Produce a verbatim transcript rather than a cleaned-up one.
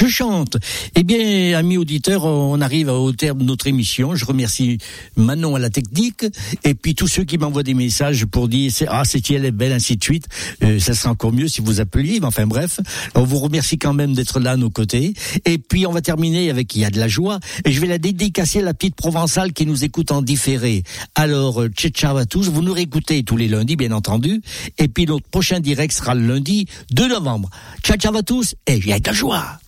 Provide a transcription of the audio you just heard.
je chante. Eh bien, amis auditeurs, on arrive au terme de notre émission. Je remercie Manon à la technique et puis tous ceux qui m'envoient des messages pour dire ah cette elle est belle, ainsi de suite. Euh, ça sera encore mieux si vous appeliez. Mais enfin bref, on vous remercie quand même d'être là à nos côtés. Et puis on va terminer avec il y a de la joie et je vais la dédicacer à la petite provençale qui nous écoute en différé. Alors ciao ciao à tous. Vous nous réécoutez tous les lundis bien entendu. Et puis notre prochain direct sera le lundi deux novembre. Ciao ciao à tous et il y a de la joie.